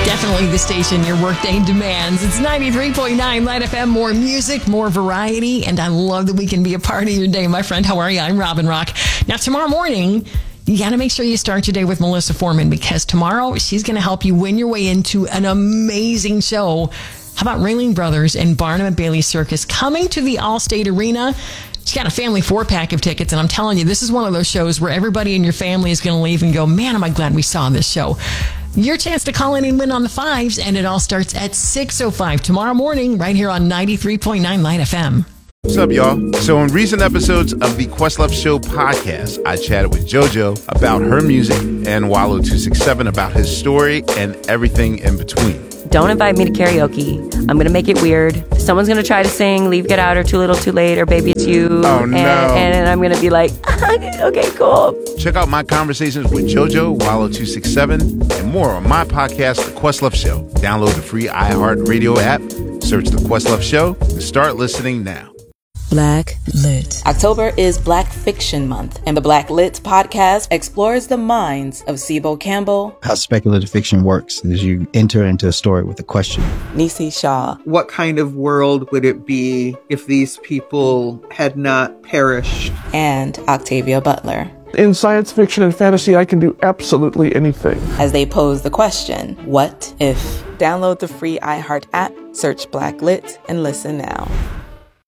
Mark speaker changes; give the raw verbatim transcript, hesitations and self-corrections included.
Speaker 1: Definitely the station your workday demands. It's ninety-three point nine Light F M. More music, more variety, and I love that we can be a part of your day, my friend. How are you? I'm Robin Rock. Now, tomorrow morning, you got to make sure you start your day with Melissa Foreman, because tomorrow she's going to help you win your way into an amazing show. How about Raylene Brothers and Barnum and Bailey Circus coming to the Allstate Arena? She's got a family four-pack of tickets, and I'm telling you, this is one of those shows where everybody in your family is going to leave and go, man, am I glad we saw this show. Your chance to call in and win on the fives, and it all starts at six oh five tomorrow morning right here on ninety-three point nine Light F M.
Speaker 2: What's up, y'all? So in recent episodes of the Questlove Show podcast, I chatted with JoJo about her music and Wallow two six seven about his story and everything in between.
Speaker 3: Don't invite me to karaoke. I'm going to make it weird. Someone's going to try to sing Leave, Get Out, or Too Little, Too Late, or Baby It's You.
Speaker 2: Oh, no.
Speaker 3: And, and I'm going to be like, okay, cool.
Speaker 2: Check out my conversations with JoJo, Wallow two six seven, and more on my podcast, The Questlove Show. Download the free iHeartRadio app, search The Questlove Show, and start listening now.
Speaker 4: Black Lit.
Speaker 5: October is Black Fiction Month, and the Black Lit podcast explores the minds of Sibo Campbell.
Speaker 6: How speculative fiction works is you enter into a story with a question.
Speaker 5: Nisi Shaw.
Speaker 7: What kind of world would it be if these people had not perished?
Speaker 5: And Octavia Butler.
Speaker 8: In science fiction and fantasy, I can do absolutely anything.
Speaker 5: As they pose the question, what if? Download the free iHeart app, search Black Lit, and listen now.